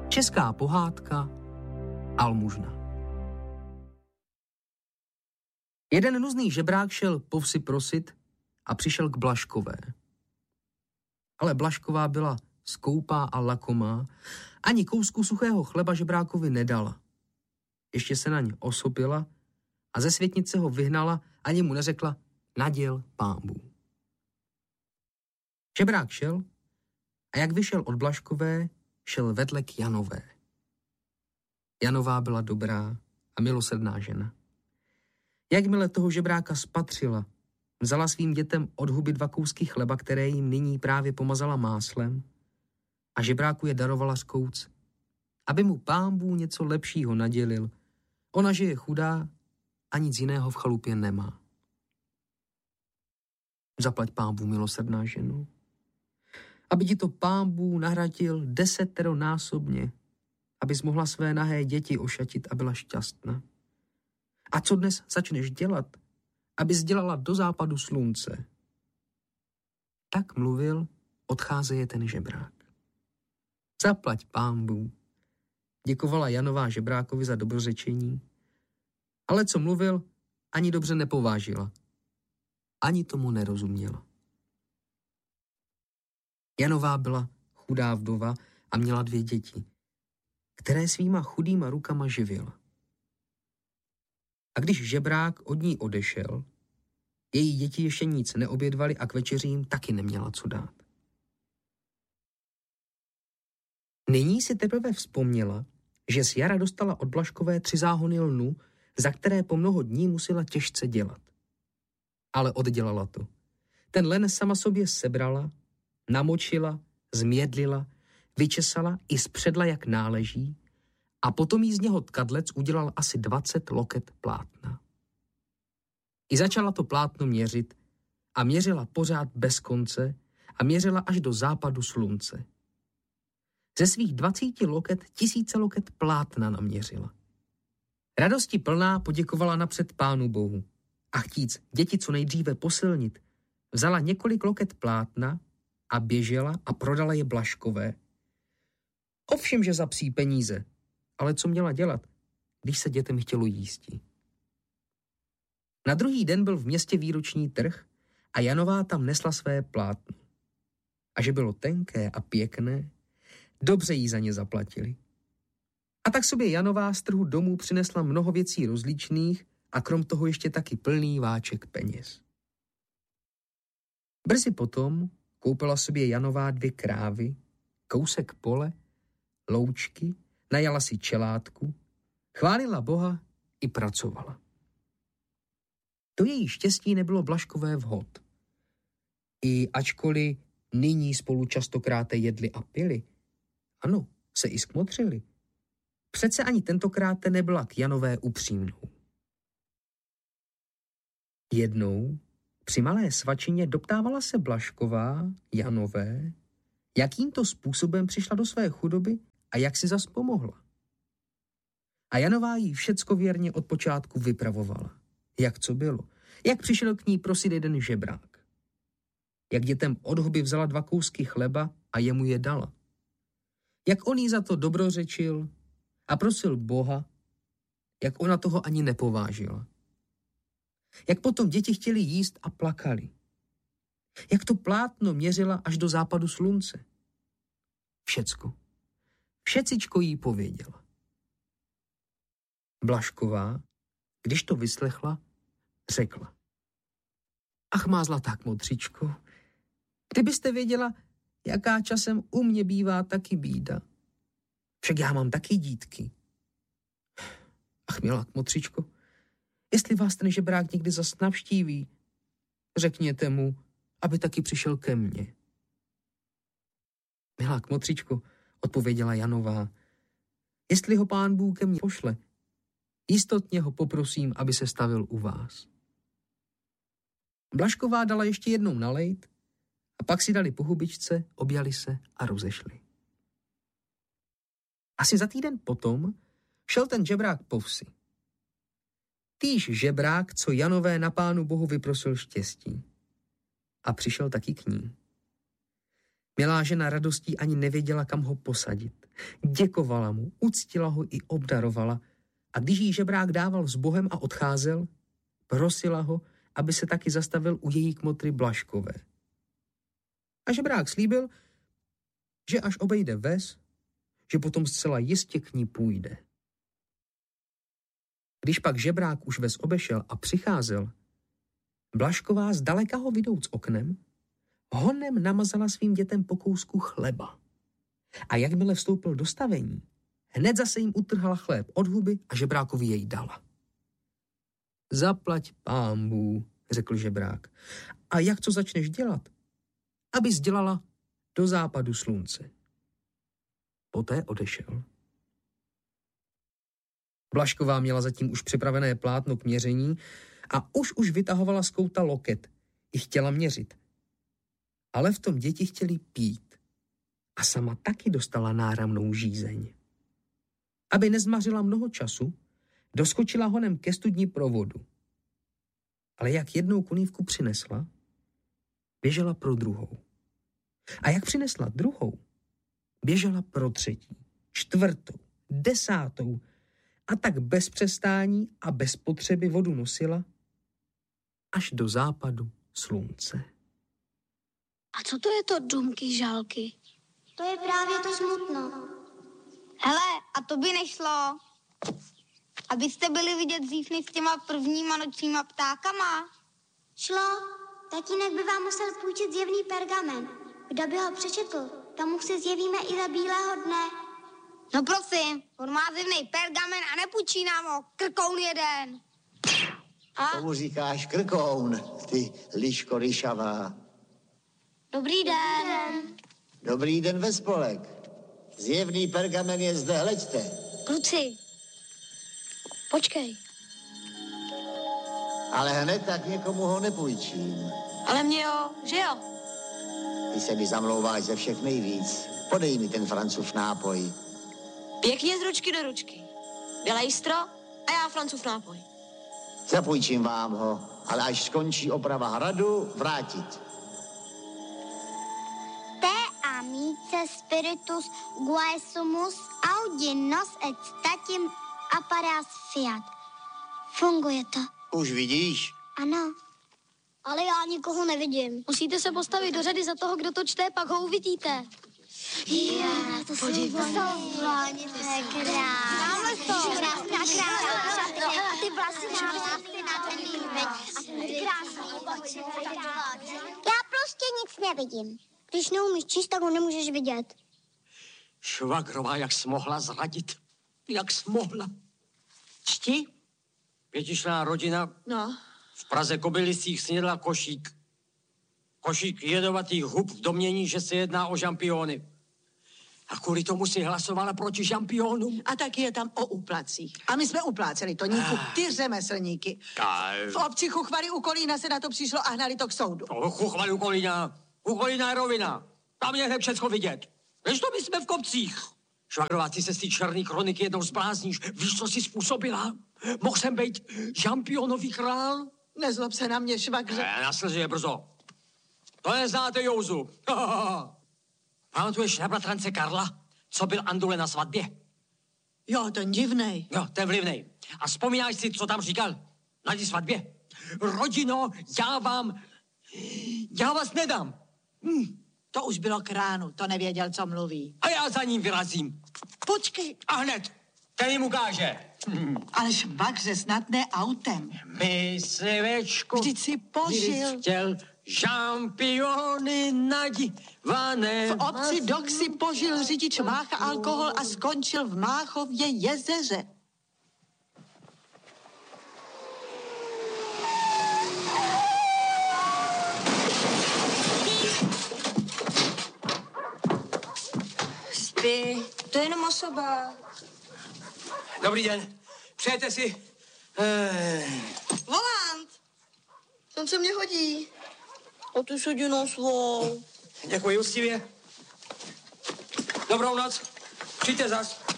Česká pohádka Almužna. Jeden nuzný žebrák šel po vsi prosit a přišel k Blažkové. Ale Blažková byla skoupá a lakomá, ani kousku suchého chleba žebrákovi nedala. Ještě se na ně osopila a ze světnice ho vyhnala, ani mu neřekla naděl pánbů. Žebrák šel a jak vyšel od Blažkové, šel vedle k Janové. Janová byla dobrá a milosrdná žena. Jakmile toho žebráka spatřila, vzala svým dětem od huby 2 kousky chleba, které jim nyní právě pomazala máslem, a žebráku je darovala z kouc, aby mu pánbů něco lepšího nadělil. Ona, že je chudá a nic jiného v chalupě nemá. Zaplať pánbů, milosrdná ženo, aby ti to pánbů nahradil 10násobně, abys mohla své nahé děti ošatit a byla šťastná. A co dnes začneš dělat, abys dělala do západu slunce? Tak mluvil, odcházeje ten žebrák. Zaplať pánbů, děkovala Janová žebrákovi za dobrořečení, ale co mluvil, ani dobře nepovážila. Ani tomu nerozuměla. Janová byla chudá vdova a měla 2 děti, které svýma chudýma rukama živila. A když žebrák od ní odešel, její děti ještě nic neobědvaly a k večeři jim taky neměla co dát. Nyní si teprve vzpomněla, že z jara dostala od Blažkové 3 záhony lnu, za které po mnoho dní musela těžce dělat. Ale oddělala to. Ten len sama sobě sebrala, namočila, změdlila, vyčesala i spředla, jak náleží, a potom jí z něho tkadlec udělal asi 20 loket plátna. I začala to plátno měřit a měřila pořád bez konce a měřila až do západu slunce. Ze svých 20 loket 1000 loket plátna naměřila. Radosti plná poděkovala napřed Pánu Bohu a chtíc děti co nejdříve posilnit, vzala několik loket plátna a běžela a prodala je Blažkové. Ovšem, že za psí peníze, ale co měla dělat, když se dětem chtělo jísti. Na druhý den byl v městě výroční trh a Janová tam nesla své plátno. A že bylo tenké a pěkné, dobře jí za ně zaplatili. A tak sobě Janová z trhu domů přinesla mnoho věcí rozličných a krom toho ještě taky plný váček peněz. Brzy potom koupila sobě Janová 2 krávy, kousek pole, loučky, najala si čelátku, chválila Boha i pracovala. To její štěstí nebylo Blažkové vhod. I ačkoliv nyní spolu častokrát jedli a pili, ano, se i skmotřili, přece ani tentokrát nebyla k Janové upřímnou. Jednou při malé svačině doptávala se Blažková Janové, jakým to způsobem přišla do své chudoby a jak si zas pomohla. A Janová jí všecko věrně od počátku vypravovala. Jak co bylo. Jak přišel k ní prosit jeden žebrák. Jak dětem od huby vzala 2 kousky chleba a jemu je dala. Jak on jí za to dobrořečil a prosil Boha, jak ona toho ani nepovážila. Jak potom děti chtěli jíst a plakali. Jak to plátno měřila až do západu slunce. Všecko. Všecičko jí pověděla. Blažková, když to vyslechla, řekla. Ach, má zlatá kmotřičko, kdybyste věděla, jaká časem u mě bývá taky bída. Však já mám taky dítky. Ach, milá kmotřičko, jestli vás ten žebrák někdy zas navštíví, řekněte mu, aby taky přišel ke mně. Milá kmotřičko, odpověděla Janová, jestli ho Pán Bůh ke mně pošle, jistotně ho poprosím, aby se stavil u vás. Blažková dala ještě jednou nalejt a pak si dali po hubičce, objali se a rozešli. Asi za týden potom šel ten žebrák po vsi. Týž žebrák, co Janové na Pánu Bohu vyprosil štěstí. A přišel taky k ní. Milá žena radostí ani nevěděla, kam ho posadit. Děkovala mu, uctila ho i obdarovala a když jí žebrák dával s Bohem a odcházel, prosila ho, aby se taky zastavil u její kmotry Blažkové. A žebrák slíbil, že až obejde ves, že potom zcela jistě k ní půjde. Když pak žebrák už ves obešel a přicházel, Blažková zdaleka ho vidouc oknem, honem namazala svým dětem po kousku chleba. A jakmile vstoupil do stavení, hned zase jim utrhala chléb od huby a žebrákovi jej dala. Zaplať pánbů, řekl žebrák. A jak to začneš dělat? Abys dělala do západu slunce. Poté odešel. Blažková měla zatím už připravené plátno k měření a už vytahovala z kouta loket i chtěla měřit. Ale v tom děti chtěli pít a sama taky dostala náramnou žízeň. Aby nezmařila mnoho času, doskočila honem ke studni pro vodu. Ale jak jednou konívku přinesla, běžela pro druhou. A jak přinesla druhou, běžela pro třetí, čtvrtou, desátou a tak bez přestání a bez potřeby vodu nosila až do západu slunce. A co to je to Dumky žálky? To je právě to smutno. Hele, a to by nešlo, abyste byli vidět dřív než s těma prvníma nočníma ptákama? Šlo, tatínek by vám musel půjčit zjevný pergamen. Kdo by ho přečetl, tomu se zjevíme i za bílého dne. No prosím, on má zjevný pergamen a nepůjčí nám ho, krkoun jeden. A? Tomu říkáš krkoun, ty liško ryšavá. Dobrý den. Dobrý den ve spolek. Zjevný pergamen je zde, hleďte. Kluci, počkej. Ale hned tak někomu ho nepůjčím. Ale mě jo, že jo? Ty se mi zamlouváš ze všech nejvíc. Podej mi ten Francův nápoj. Pěkně z ručky do ručky. Bělejstro a já Francův nápoj. Zapůjčím vám ho, ale až skončí oprava hradu, vrátit. Te amice spiritus guaesumus audi nos et statim apparas fiat. Funguje to. Už vidíš? Ano. Ale já nikoho nevidím. Musíte se postavit do řady za toho, kdo to čte, pak ho uvidíte. To jsou vanice krásné. Ty vlasy nádherný, krásný oči. Já prostě nic nevidím. Když neumíš číst, tak ho nemůžeš vidět. Švagrová, jak smohla zradit. Jak smohla. Čti? 5členná rodina. No. V Praze Kobylisích snědla košík. Košík jedovatých hub v domnění, že se jedná o žampiony. A kvůli tomu si hlasovala proti žampionům. A taky je tam o úplacích. A my jsme upláceli Toníku, ty řemeslníky. V obci Chuchvary u Kolína se na to přišlo a hnali to k soudu. Chuchvary u Kolína je rovina. Tam je hned všecko vidět. Než to my jsme v kopcích. Švagrová, ty se z té černý kroniky jednou zblázníš. Víš, co jsi způsobila? Mohl jsem být žampionový král? Nezlob se na mě, švagře. Na slzy je brzo. To neznáte, Jouzu. Pamatuješ na bratrance Karla, co byl Andule na svatbě? Jo, ten divnej. Jo, ten vlivnej. A vzpomínáš si, co tam říkal na té svatbě? Rodino, já vás nedám. To už bylo k ránu, to nevěděl, co mluví. A já za ním vyrazím. Počkej. A hned, ten jim ukáže. Ale švagře, snad ne autem. Myslivečku, Vždyť si požil. chtěl žampiony nadivané. V obci Dok si požil řidič Mácha alkohol a skončil v Máchově jezeře. Spí, to je jenom osoba. Dobrý den, přejete si... Volant! Ten se mě hodí. O tu sudinu svou. Děkuji úctivě. Dobrou noc. Přijďte zas.